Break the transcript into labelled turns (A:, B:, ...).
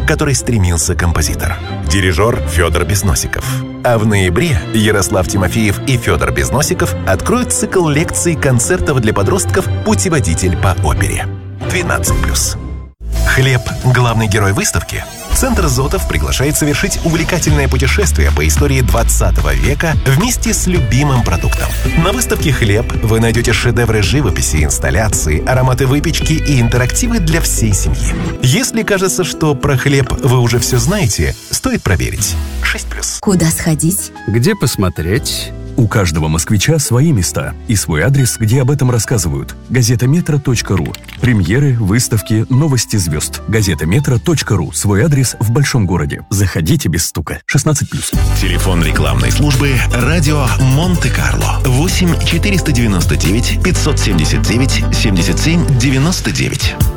A: к которой стремился композитор. Дирижер Федор Безносиков. А в ноябре Ярослав Тимофеев и Федор Безносиков откроют цикл лекций концертов для подростков «Путеводитель по опере». 12+. Хлеб – главный герой выставки? Центр Зотов приглашает совершить увлекательное путешествие по истории 20 века вместе с любимым продуктом. На выставке «Хлеб» вы найдете шедевры живописи, инсталляции, ароматы выпечки и интерактивы для всей семьи. Если кажется, что про хлеб вы уже все знаете, стоит проверить. 6+.
B: Куда сходить?
C: Где посмотреть?
D: У каждого москвича свои места и свой адрес, где об этом рассказывают. Газетаметро.ру. Премьеры, выставки, новости звезд. Газетаметро.ру. Свой адрес в большом городе. Заходите без стука. 16+.
A: Телефон рекламной службы «Радио Монте-Карло». 8 499 579 77 99.